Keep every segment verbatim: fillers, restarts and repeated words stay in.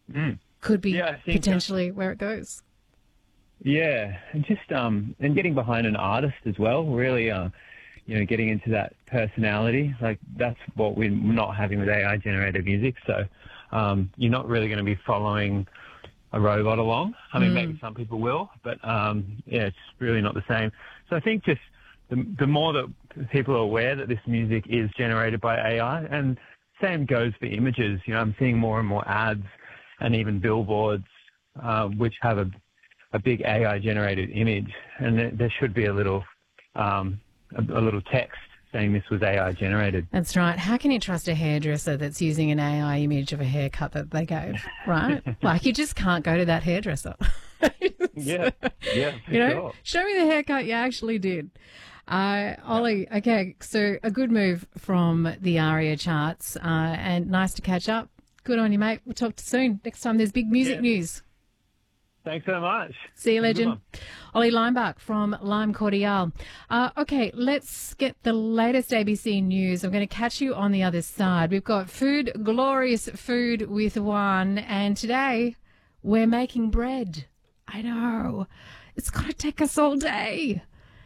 Mm. could be Yeah, I think, uh, potentially where it goes. Yeah, and just um, and getting behind an artist as well. Really, uh, you know, getting into that personality. Like that's what we're not having with A I generated music. So um, you're not really going to be following a robot along. I mean, Mm. maybe some people will, but um, yeah, it's really not the same. So I think just the, the more that people are aware that this music is generated by A I, and same goes for images. You know, I'm seeing more and more ads and even billboards uh, which have a a big A I-generated image, and there, there should be a little, um, a, a little text saying this was A I-generated. That's right. How can you trust a hairdresser that's using an A I image of a haircut that they gave, right? Like, you just can't go to that hairdresser. Yeah, yeah, for you know, sure. show me the haircut you actually did. Uh, Ollie, okay, so a good move from the ARIA charts, uh, and nice to catch up. Good on you, mate. We'll talk to you soon. Next time there's big music Yeah. news. Thanks so much. See you, Have a good legend. one. Ollie Leimbach from Lime Cordial. Uh, okay, let's get the latest A B C news. I'm going to catch you on the other side. We've got food, glorious food with one, and today we're making bread. I know. It's going to take us all day.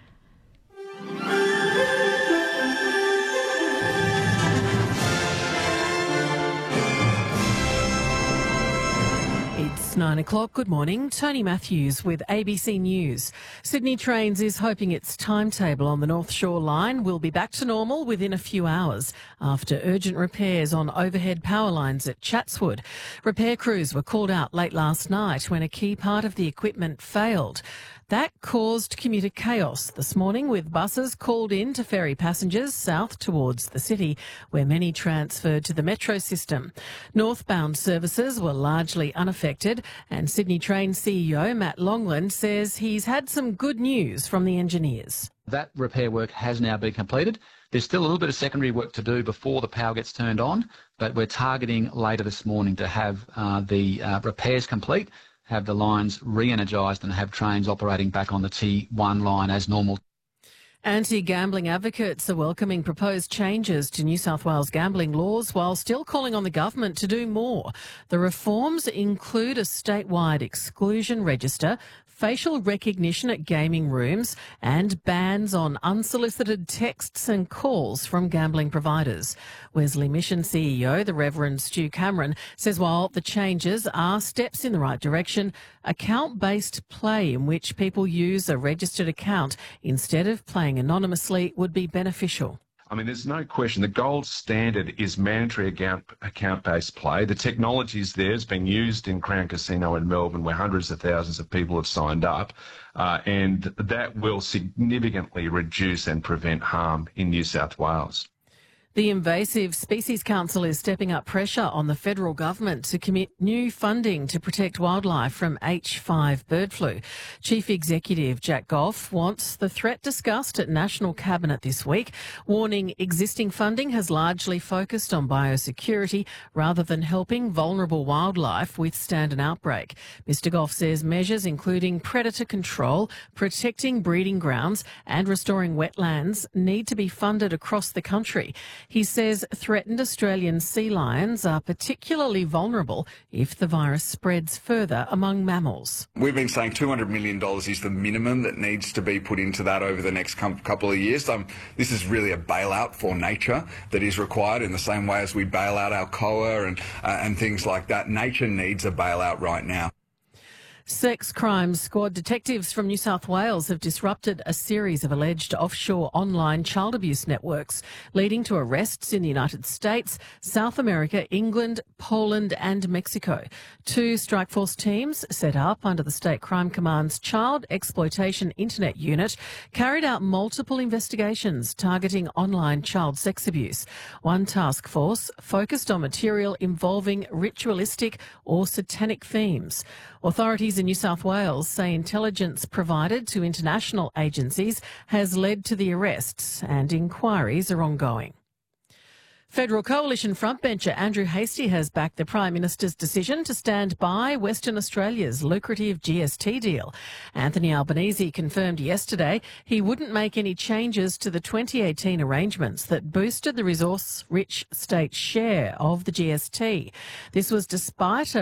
It's nine o'clock. Good morning. Tony Matthews with A B C News. Sydney Trains is hoping its timetable on the North Shore line will be back to normal within a few hours after urgent repairs on overhead power lines at Chatswood. Repair crews were called out late last night when a key part of the equipment failed. That caused commuter chaos this morning, with buses called in to ferry passengers south towards the city, where many transferred to the metro system. Northbound services were largely unaffected, and Sydney Train C E O Matt Longland says he's had some good news from the engineers. That repair work has now been completed. There's still a little bit of secondary work to do before the power gets turned on, but we're targeting later this morning to have uh, the uh, repairs complete, have the lines re-energised and have trains operating back on the T one line as normal. Anti-gambling advocates are welcoming proposed changes to New South Wales gambling laws while still calling on the government to do more. The reforms include a statewide exclusion register, facial recognition at gaming rooms, and bans on unsolicited texts and calls from gambling providers. Wesley Mission C E O, the Reverend Stu Cameron, says while the changes are steps in the right direction, account-based play in which people use a registered account instead of playing anonymously would be beneficial. I mean, there's no question. The gold standard is mandatory account, account-based play. The technology is there. It's been used in Crown Casino in Melbourne, where hundreds of thousands of people have signed up, uh, and that will significantly reduce and prevent harm in New South Wales. The Invasive Species Council is stepping up pressure on the federal government to commit new funding to protect wildlife from H five bird flu. Chief Executive Jack Goff wants the threat discussed at National Cabinet this week, warning existing funding has largely focused on biosecurity rather than helping vulnerable wildlife withstand an outbreak. Mister Goff says measures including predator control, protecting breeding grounds and restoring wetlands need to be funded across the country. He says threatened Australian sea lions are particularly vulnerable if the virus spreads further among mammals. We've been saying two hundred million dollars is the minimum that needs to be put into that over the next couple of years. Um, this is really a bailout for nature that is required in the same way as we bail out Alcoa and, uh, and things like that. Nature needs a bailout right now. Sex crime squad detectives from New South Wales have disrupted a series of alleged offshore online child abuse networks, leading to arrests in the United States, South America, England, Poland and Mexico. Two Strikeforce teams set up under the State Crime Command's Child Exploitation Internet Unit carried out multiple investigations targeting online child sex abuse. One task force focused on material involving ritualistic or satanic themes. Authorities in New South Wales say intelligence provided to international agencies has led to the arrests and inquiries are ongoing. Federal Coalition frontbencher Andrew Hastie has backed the Prime Minister's decision to stand by Western Australia's lucrative G S T deal. Anthony Albanese confirmed yesterday he wouldn't make any changes to the twenty eighteen arrangements that boosted the resource-rich state share of the G S T. This was despite a